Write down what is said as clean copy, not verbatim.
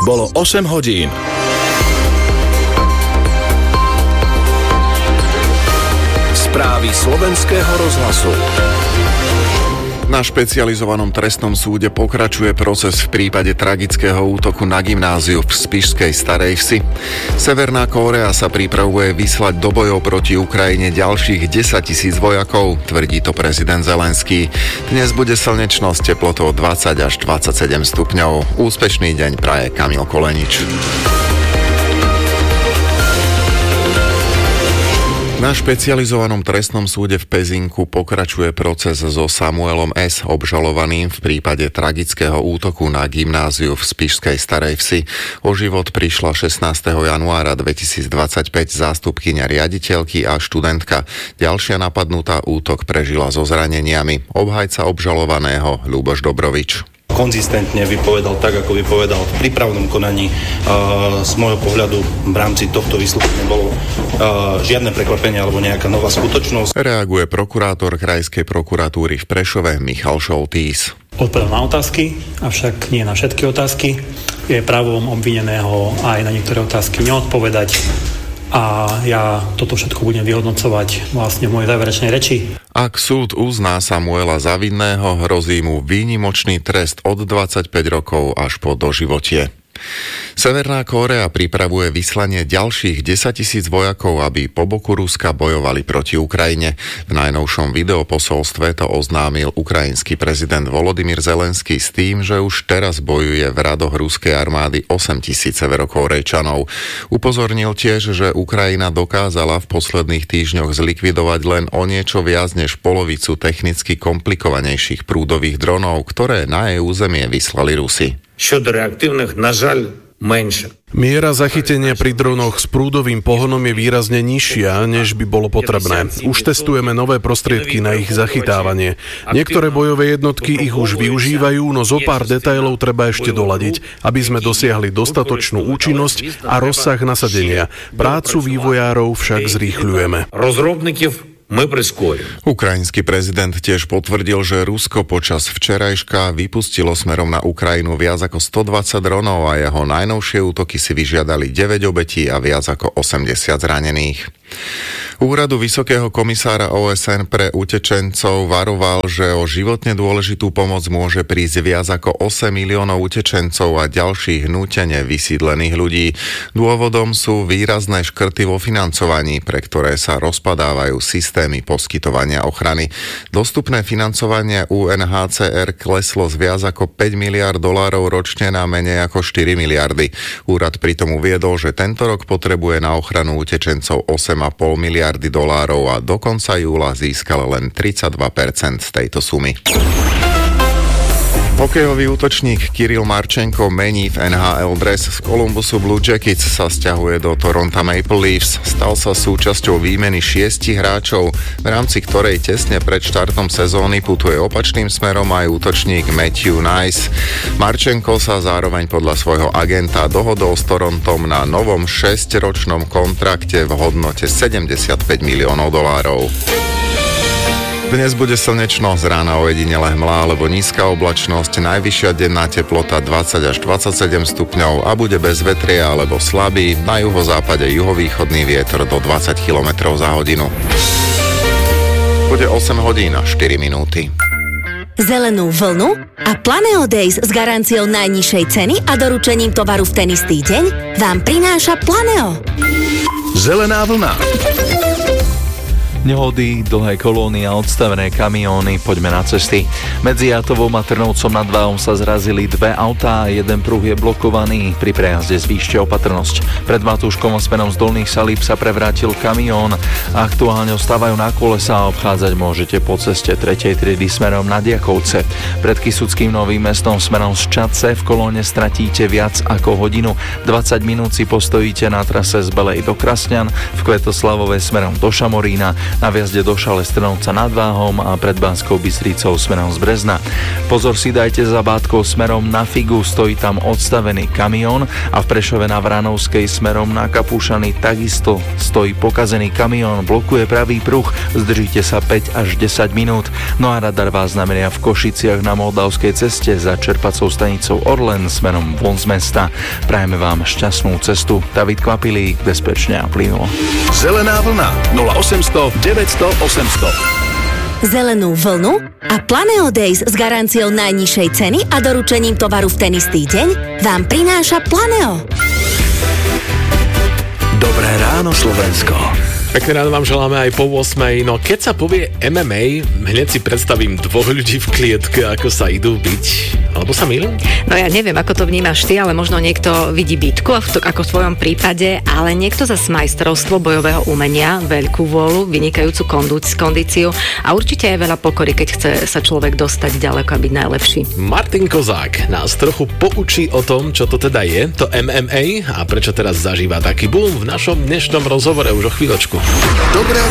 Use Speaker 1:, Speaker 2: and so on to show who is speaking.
Speaker 1: Bolo 8 hodín. Správy slovenského rozhlasu.
Speaker 2: Na špecializovanom trestnom súde pokračuje proces v prípade tragického útoku na gymnáziu v spišskej Starej Vsi. Severná Kórea sa pripravuje vyslať do bojov proti Ukrajine ďalších 10 000 vojakov, tvrdí to prezident Zelenský. Dnes bude slnečno s teplotou 20 až 27 stupňov. Úspešný deň praje Kamil Kolenič. Na špecializovanom trestnom súde v Pezinku pokračuje proces so Samuelom S., obžalovaným v prípade tragického útoku na gymnáziu v spišskej Starej Vsi. O život prišla 16. januára 2025 zástupkyňa riaditeľky a študentka. Ďalšia napadnutá útok prežila so zraneniami. Obhajca obžalovaného Ľuboš Dobrovič.
Speaker 3: Konzistentne vypovedal tak, ako vypovedal v prípravnom konaní. Z môjho pohľadu v rámci tohto výsluchu nebolo žiadne prekvapenie alebo nejaká nová skutočnosť.
Speaker 2: Reaguje prokurátor Krajskej prokuratúry v Prešove Michal Šoltís.
Speaker 4: Odpovedal na otázky, avšak nie na všetky otázky. Je právom obvineného aj na niektoré otázky neodpovedať. A ja toto všetko budem vyhodnocovať vlastne v mojej záverečnej reči.
Speaker 2: Ak súd uzná Samuela za vinného, hrozí mu výnimočný trest od 25 rokov až po doživotie. Severná Kórea pripravuje vyslanie ďalších 10 000 vojakov, aby po boku Ruska bojovali proti Ukrajine. V najnovšom videoposolstve to oznámil ukrajinský prezident Volodymyr Zelenský s tým, že už teraz bojuje v radoch ruskej armády 8 000 severokórejčanov. Upozornil tiež, že Ukrajina dokázala v posledných týždňoch zlikvidovať len o niečo viac než polovicu technicky komplikovanejších prúdových dronov, ktoré na jej územie vyslali Rusi.
Speaker 5: Щодо реактивних, на жаль, менше.
Speaker 6: Miera zachytenia pri dronoch s prúdovým pohonom je výrazne nižšia, než by bolo potrebné. Už testujeme nové prostriedky na ich zachytávanie. Niektoré bojové jednotky ich už využívajú, no zo pár detailov treba ešte doladiť, aby sme dosiahli dostatočnú účinnosť a rozsah nasadenia. Prácu vývojárov však zrýchľujeme.
Speaker 2: Ukrajinský prezident tiež potvrdil, že Rusko počas včerajška vypustilo smerom na Ukrajinu viac ako 120 dronov a jeho najnovšie útoky si vyžiadali 9 obetí a viac ako 80 zranených. Úradu Vysokého komisára OSN pre utečencov varoval, že o životne dôležitú pomoc môže prísť viac ako 8 miliónov utečencov a ďalších nútene vysídlených ľudí. Dôvodom sú výrazné škrty vo financovaní, pre ktoré sa rozpadávajú systémy poskytovania ochrany. Dostupné financovanie UNHCR kleslo z viac ako 5 miliárd dolárov ročne na menej ako 4 miliardy. Úrad pritom uviedol, že tento rok potrebuje na ochranu utečencov 8,5 miliardy dolárov a do konca júla získal len 32% z tejto sumy. Hokejový útočník Kirill Marčenko mení v NHL dres. Z Columbusu Blue Jackets sa sťahuje do Toronto Maple Leafs. Stal sa súčasťou výmeny 6 hráčov, v rámci ktorej tesne pred štartom sezóny putuje opačným smerom aj útočník Matthew Nice. Marčenko sa zároveň podľa svojho agenta dohodol s Torontom na novom 6-ročnom kontrakte v hodnote 75 miliónov dolárov. Dnes bude slnečno, z rána ojedinele hmla alebo nízka oblačnosť, najvyššia denná teplota 20 až 27 stupňov a bude bez vetria alebo slabý, na juhozápade juhovýchodný vietor do 20 km za hodinu. Bude 8 hodín a 4 minúty.
Speaker 7: Zelenú vlnu a Planeo Days s garanciou najnižšej ceny a doručením tovaru v ten istý deň vám prináša Planeo.
Speaker 1: Zelená vlna.
Speaker 8: Nehody, dlhé kolóny a odstavené kamióny, poďme na cesty. Medzi Jatovom a Trnovcom nad Váhom sa zrazili dve autá a jeden pruh je blokovaný. Pri prejazde zvýšte opatrnosť. Pred Matúškom a smerom z Dolných Salíb sa prevrátil kamión. Aktuálne ostávajú na kolesa a obchádzať môžete po ceste 3. triedy smerom na Diakovce. Pred Kysuckým Novým Mestom smerom z Čadce v kolóne stratíte viac ako hodinu. 20 minút si postojíte na trase z Belej do Krasňan, v Kvetoslavove smerom do Šamorína na viazde do Šale Strnovca nad Váhom a pred Banskou Bystricou smerom z Brezna. Pozor si dajte za Bátkou smerom na Figu, stojí tam odstavený kamión a v Prešove na Vranovskej smerom na Kapúšany takisto stojí pokazený kamión, blokuje pravý pruh, zdržíte sa 5 až 10 minút. No a radar vás nameria v Košiciach na Moldavskej ceste za čerpacou stanicou Orlen smerom von z mesta. Prajeme vám šťastnú cestu. David Kvapilík, bezpečne a plynulo.
Speaker 1: Zelená vlna 0800 900 800.
Speaker 7: Zelenú vlnu a Planeo Days s garanciou najnižšej ceny a doručením tovaru v ten istý deň vám prináša Planeo.
Speaker 1: Dobré ráno, Slovensko.
Speaker 9: Pekné ráno vám želáme aj po 8. No keď sa povie MMA, hneď si predstavím dvoch ľudí v klietke, ako sa idú biť. Alebo sa mýlim?
Speaker 10: No ja neviem, ako to vnímaš ty, ale možno niekto vidí bitku, ako v tvojom prípade, ale niekto zas majstrovstvo bojového umenia, veľkú vôľu, vynikajúcu kondíciu a určite aj veľa pokory, keď chce sa človek dostať ďaleko a byť najlepší.
Speaker 9: Martin Kozák nás trochu poučí o tom, čo to teda je, to MMA a prečo teraz zažíva taký boom v našom dnešnom rozhovore už o chvíľočku.
Speaker 1: Dobré